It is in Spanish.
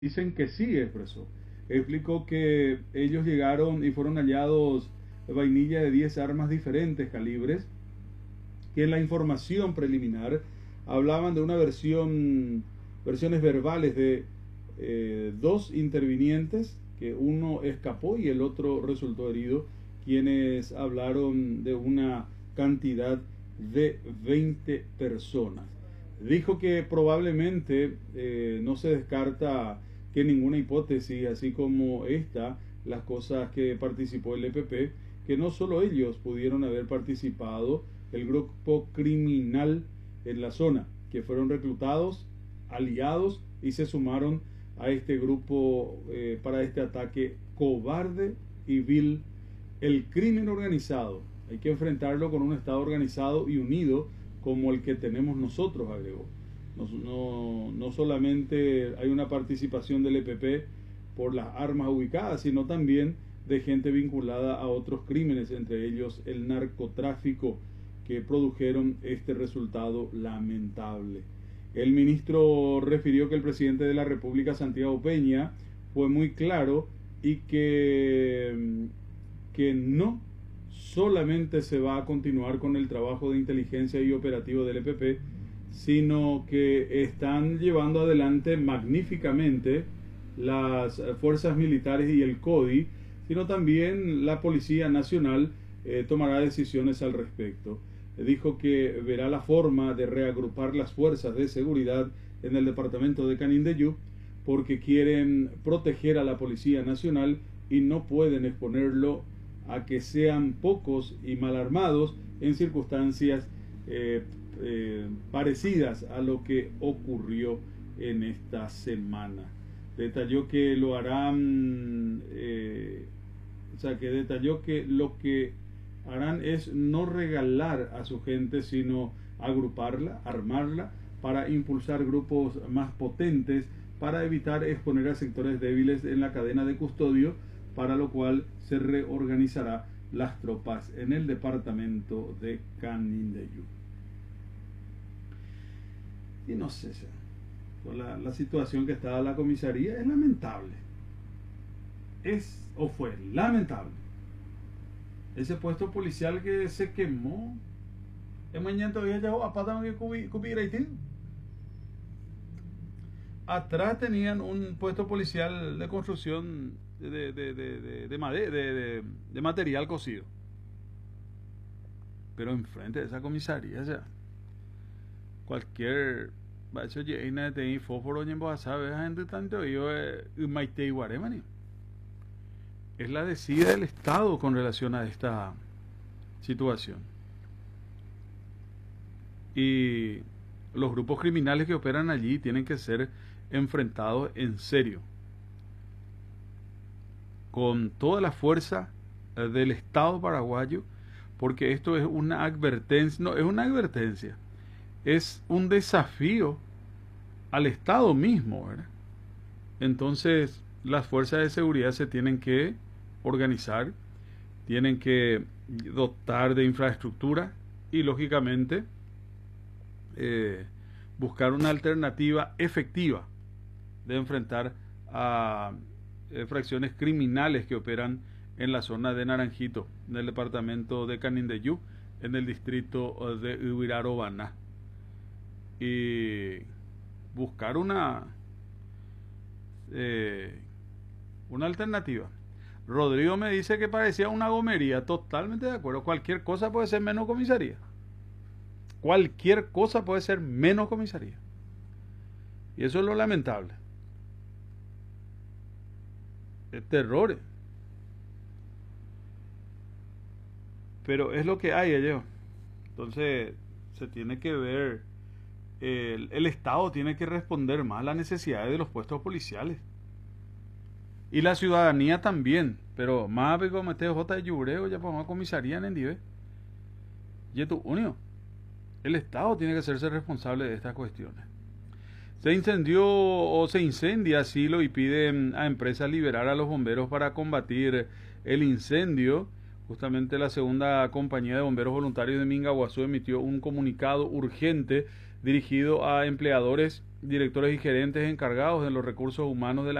Dicen que sí, expresó. Explicó que ellos llegaron y fueron hallados vainilla de 10 armas diferentes calibres, que en la información preliminar hablaban de una versiones verbales de dos intervinientes, que uno escapó y el otro resultó herido, quienes hablaron de una cantidad de 20 personas. Dijo que probablemente no se descarta que ninguna hipótesis, así como esta, las cosas que participó el EPP, que no solo ellos pudieron haber participado, el grupo criminal en la zona, que fueron reclutados, aliados y se sumaron a este grupo para este ataque cobarde y vil. El crimen organizado hay que enfrentarlo con un Estado organizado y unido como el que tenemos nosotros, agregó. No solamente hay una participación del EPP por las armas ubicadas, sino también de gente vinculada a otros crímenes, entre ellos el narcotráfico, que produjeron este resultado lamentable. El ministro refirió que el presidente de la República, Santiago Peña, fue muy claro y que no solamente se va a continuar con el trabajo de inteligencia y operativo del EPP, sino que están llevando adelante magníficamente las fuerzas militares y el CODI, sino también la Policía Nacional tomará decisiones al respecto. Dijo que verá la forma de reagrupar las fuerzas de seguridad en el departamento de Canindeyú, porque quieren proteger a la Policía Nacional y no pueden exponerlo a que sean pocos y mal armados en circunstancias parecidas a lo que ocurrió en esta semana. Detalló que lo harán, detalló que lo que harán es no regalar a su gente, sino agruparla, armarla, para impulsar grupos más potentes, para evitar exponer a sectores débiles en la cadena de custodio, para lo cual se reorganizará las tropas en el departamento de Canindeyú. Y no sé, la situación que está la comisaría es lamentable. Es o fue lamentable. Ese puesto policial que se quemó, mañana todavía ya apatan que cubira y atrás tenían un puesto policial de construcción de material cocido, pero enfrente de esa comisaría, o sea, cualquier bacho llena de fósforo y sabe gente tanto yo maite y guaremani. Es la decida del Estado con relación a esta situación. Y los grupos criminales que operan allí tienen que ser enfrentados en serio, con toda la fuerza del Estado paraguayo, porque esto es una advertencia, no es una advertencia, es un desafío al Estado mismo, ¿verdad? Entonces las fuerzas de seguridad se tienen que organizar, tienen que dotar de infraestructura y lógicamente buscar una alternativa efectiva de enfrentar a fracciones criminales que operan en la zona de Naranjito, en el departamento de Canindeyú, en el distrito de Ubiraro-Baná, y buscar una alternativa. Rodrigo me dice que parecía una gomería. Totalmente de acuerdo. Cualquier cosa puede ser menos comisaría. Cualquier cosa puede ser menos comisaría. Y eso es lo lamentable. Es terror. Pero es lo que hay allá. Entonces se tiene que ver. El Estado tiene que responder más a las necesidades de los puestos policiales. Y la ciudadanía también, pero más como este J de Llureo, ya por una comisaría en Endive. Y esto único. El Estado tiene que hacerse responsable de estas cuestiones. Se incendia asilo y pide a empresas liberar a los bomberos para combatir el incendio. Justamente la segunda compañía de bomberos voluntarios de Mingaguazú emitió un comunicado urgente dirigido a empleadores, directores y gerentes encargados de los recursos humanos de la